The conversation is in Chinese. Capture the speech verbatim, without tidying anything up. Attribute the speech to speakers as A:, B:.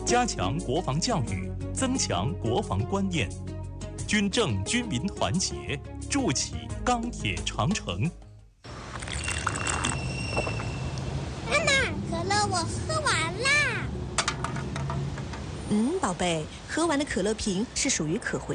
A: 加强国防教育，增强国防观念，军政军民团结，筑起钢铁长城。
B: 妈妈，可乐我喝完啦。
C: 嗯，宝贝，喝完的可乐瓶是属于可回